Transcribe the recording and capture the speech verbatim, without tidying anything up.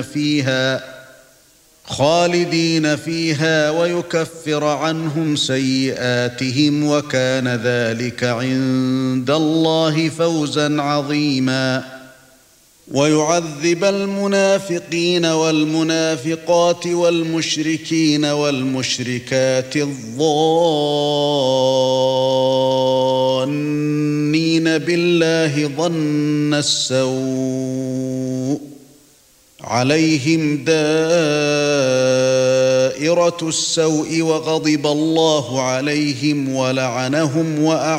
فيها خالدين فيها ويكفر عنهم سيئاتهم وكان ذلك عند الله فوزا عظيما ويعذب المنافقين والمنافقات والمشركين والمشركات الظانين بالله ظن السوء عليهم دائرة السوء وغضب الله عليهم ولعنهم وأعد